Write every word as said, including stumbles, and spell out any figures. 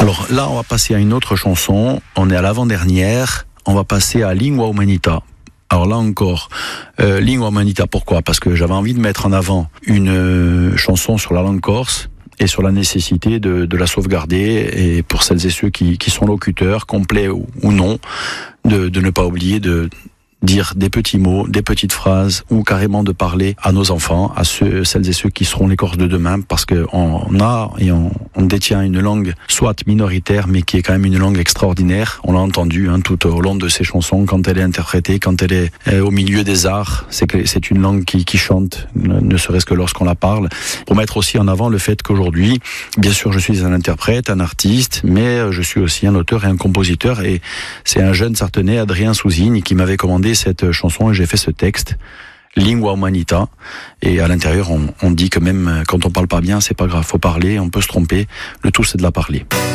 Alors là, on va passer à une autre chanson. On est à l'avant-dernière. On va passer à Lingua Humanita. Alors là encore, euh, Lingua Humanita, pourquoi ? Parce que j'avais envie de mettre en avant une euh, chanson sur la langue corse et sur la nécessité de, de la sauvegarder, et pour celles et ceux qui, qui sont locuteurs, complets ou, ou non, de, de ne pas oublier de dire des petits mots, des petites phrases, ou carrément de parler à nos enfants, à ceux, celles et ceux qui seront les Corses de demain, parce que on a et on, on détient une langue soit minoritaire, mais qui est quand même une langue extraordinaire. On l'a entendu hein, tout au long de ces chansons, quand elle est interprétée, quand elle est euh, au milieu des arts, c'est que c'est une langue qui, qui chante, ne, ne serait-ce que lorsqu'on la parle. Pour mettre aussi en avant le fait qu'aujourd'hui, bien sûr, je suis un interprète, un artiste, mais je suis aussi un auteur et un compositeur, et c'est un jeune Sartenais, Adrien Souzigne, qui m'avait commandé cette chanson et j'ai fait ce texte, Lingua Humanita, et à l'intérieur on, on dit que même quand on parle pas bien, c'est pas grave, faut parler, on peut se tromper, le tout c'est de la parler.